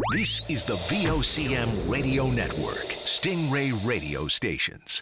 This is the VOCM Radio Network, Stingray Radio Stations.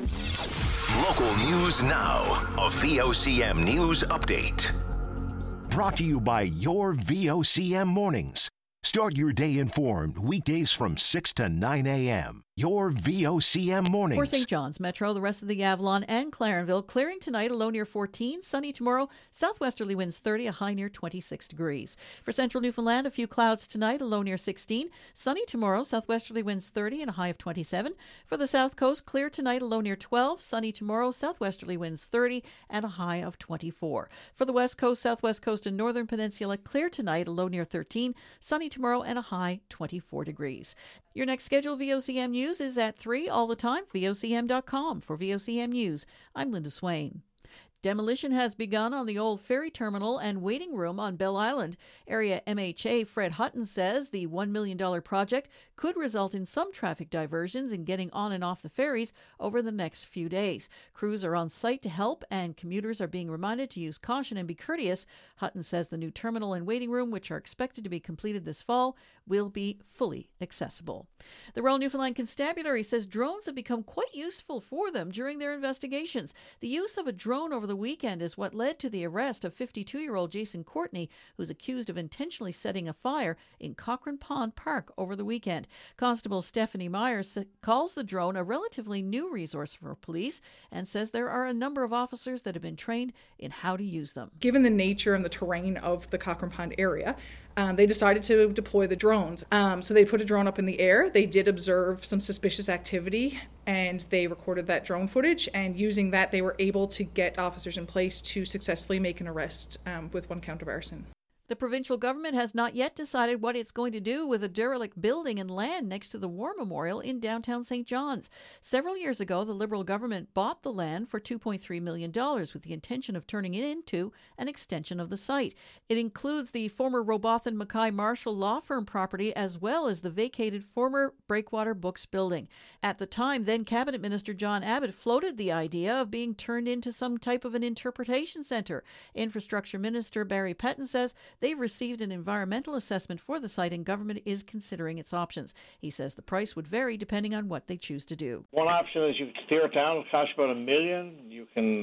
Local news now, a VOCM news update. Brought to you by your VOCM mornings. Start your day informed weekdays from 6 to 9 a.m. Your VOCM mornings. For St. John's Metro, the rest of the Avalon and Clarenville, clearing tonight, a low near 14. Sunny tomorrow, southwesterly winds 30, a high near 26 degrees. For central Newfoundland, a few clouds tonight, a low near 16. Sunny tomorrow, southwesterly winds 30 and a high of 27. For the south coast, clear tonight, a low near 12. Sunny tomorrow, southwesterly winds 30 and a high of 24. For the west coast, southwest coast, and northern peninsula, clear tonight, a low near 13. Sunny tomorrow and a high 24 degrees. Your next scheduled VOCM news is at 3 all the time, VOCM.com. For VOCM News, I'm Linda Swain. Demolition has begun on the old ferry terminal and waiting room on Bell Island. Area MHA Fred Hutton says the $1 million project could result in some traffic diversions in getting on and off the ferries over the next few days. Crews are on site to help, and commuters are being reminded to use caution and be courteous. Hutton says the new terminal and waiting room, which are expected to be completed this fall, will be fully accessible. The Royal Newfoundland Constabulary says drones have become quite useful for them during their investigations. The use of a drone over the weekend is what led to the arrest of 52-year-old Jason Courtney, who's accused of intentionally setting a fire in Cochrane Pond Park over the weekend. Constable Stephanie Myers calls the drone a relatively new resource for police and says there are a number of officers that have been trained in how to use them. Given the nature and the terrain of the Cochrane Pond area, they decided to deploy the drones. So they put a drone up in the air. They did observe some suspicious activity, and they recorded that drone footage. And using that, they were able to get officers in place to successfully make an arrest with 1 count of arson. The provincial government has not yet decided what it's going to do with a derelict building and land next to the War Memorial in downtown St. John's. Several years ago, the Liberal government bought the land for $2.3 million with the intention of turning it into an extension of the site. It includes the former Robotham Mackay Marshall law firm property as well as the vacated former Breakwater Books building. At the time, then Cabinet Minister John Abbott floated the idea of being turned into some type of an interpretation centre. Infrastructure Minister Barry Pettin says they've received an environmental assessment for the site and government is considering its options. He says the price would vary depending on what they choose to do. One option is you can tear it down. It'll cost about $1 million. You can,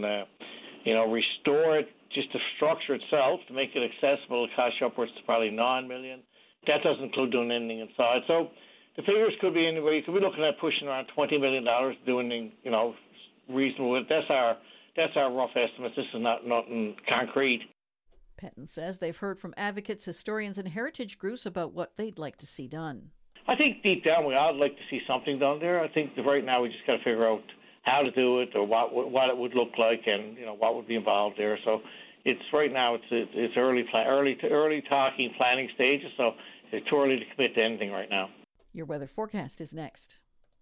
restore it, just the structure itself to make it accessible. It'll cost you upwards to probably $9 million. That doesn't include doing anything inside. So the figures could be anywhere. You could be looking at pushing around $20 million doing anything, reasonable. That's our rough estimates. This is nothing concrete. Pettin says they've heard from advocates, historians, and heritage groups about what they'd like to see done. I think deep down we all like to see something done there. I think that right now we just got to figure out how to do it or what it would look like and what would be involved there. So it's right now it's early talking planning stages. So it's too early to commit to anything right now. Your weather forecast is next.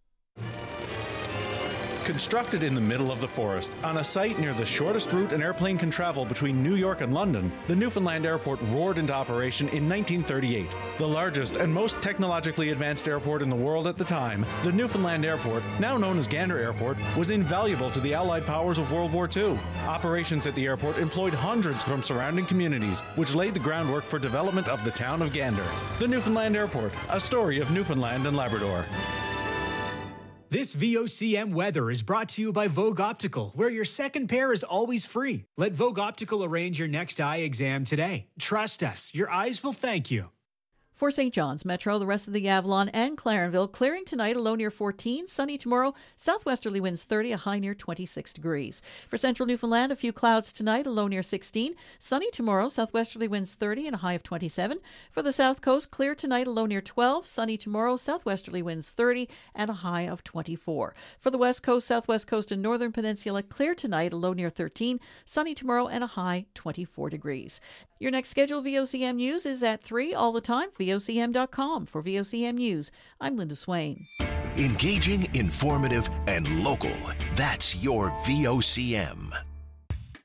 Constructed in the middle of the forest, on a site near the shortest route an airplane can travel between New York and London, the Newfoundland Airport roared into operation in 1938. The largest and most technologically advanced airport in the world at the time, the Newfoundland Airport, now known as Gander Airport, was invaluable to the Allied powers of World War II. Operations at the airport employed hundreds from surrounding communities, which laid the groundwork for development of the town of Gander. The Newfoundland Airport, a story of Newfoundland and Labrador. This VOCM weather is brought to you by Vogue Optical, where your second pair is always free. Let Vogue Optical arrange your next eye exam today. Trust us, your eyes will thank you. For St. John's Metro, the rest of the Avalon and Clarenville, clearing tonight, a low near 14. Sunny tomorrow, southwesterly winds 30, a high near 26 degrees. For central Newfoundland, a few clouds tonight, a low near 16. Sunny tomorrow, southwesterly winds 30 and a high of 27. For the south coast, clear tonight, a low near 12. Sunny tomorrow, southwesterly winds 30 and a high of 24. For the west coast, southwest coast, and northern peninsula, clear tonight, a low near 13. Sunny tomorrow and a high 24 degrees. Your next scheduled VOCM news is at 3 all the time, VOCM.com. For VOCM News, I'm Linda Swain. Engaging, informative, and local. That's your VOCM.